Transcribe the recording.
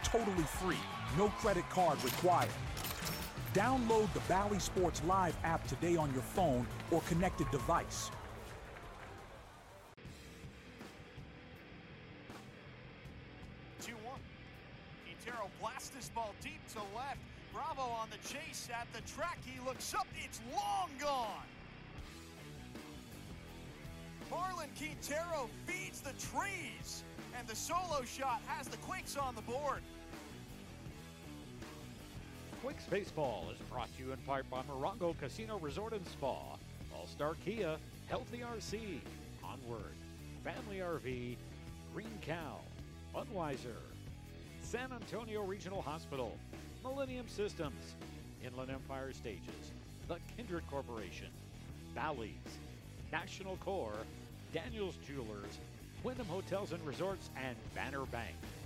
totally free, no credit card required. Download the Bally Sports Live app today on your phone or connected device. Quintero blasts this ball deep to left. Bravo on the chase at the track. He looks up. It's long gone. Marlon Quintero feeds the trees. And the solo shot has the Quakes on the board. Quakes Baseball is brought to you in part by Morongo Casino Resort and Spa, All-Star Kia, Healthy RC, Onward, Family RV, Green Cow, Budweiser, San Antonio Regional Hospital, Millennium Systems, Inland Empire Stages, The Kindred Corporation, Bally's, National Corps, Daniels Jewelers, Wyndham Hotels and Resorts, and Banner Bank.